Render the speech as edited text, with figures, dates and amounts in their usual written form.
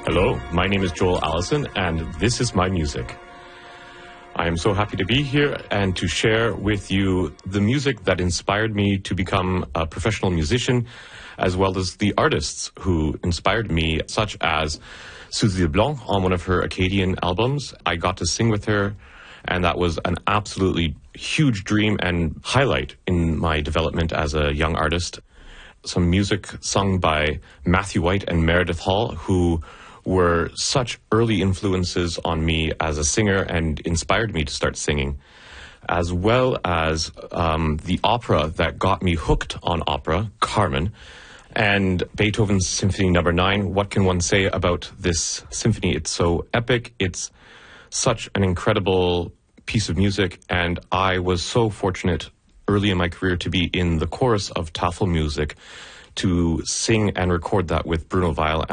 Hello, my name is Joel Allison, and this is my music. I am so happy to be here and to share with you the music that inspired me to become a professional musician, as well as the artists who inspired me, such as Suzy LeBlanc on one of her Acadian albums. I got to sing with her, and that was an absolutely huge dream and highlight in my development as a young artist. Some music sung by Matthew White and Meredith Hall, who were such early influences on me as a singer and inspired me to start singing, as well as the opera that got me hooked on opera, Carmen, and Beethoven's Symphony No. 9. What can one say about this symphony? It's so epic. It's such an incredible piece of music, and I was so fortunate early in my career to be in the chorus of Tafelmusik, to sing and record that with Bruno Weil.